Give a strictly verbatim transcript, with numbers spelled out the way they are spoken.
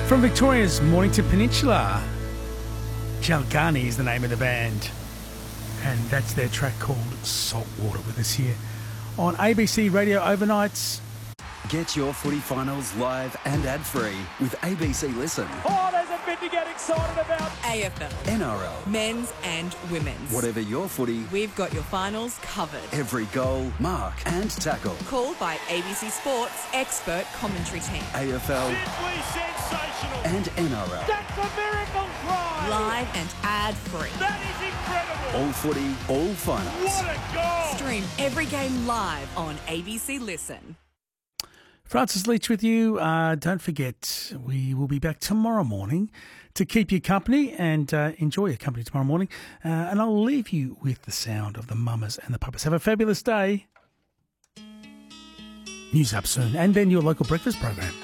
From Victoria's Mornington Peninsula, Jalgani is the name of the band, and that's their track called Saltwater with us here on A B C Radio Overnights. Get your footy finals live and ad-free with A B C Listen. Oh, there's a bit to get excited about. A F L, N R L, men's and women's. whatever your footy, We've got your finals covered. every goal, mark and tackle. Called by A B C Sports expert commentary team. A F L Simply sensational. and N R L. That's a miracle try. Live and ad-free. That is incredible. All footy, all finals. What a goal. Stream every game live on A B C Listen. Francis Leach with you. Uh, don't forget, we will be back tomorrow morning to keep you company and uh, enjoy your company tomorrow morning. Uh, and I'll leave you with the sound of the Mamas and the Papas. Have a fabulous day. News up soon. And then your local breakfast program.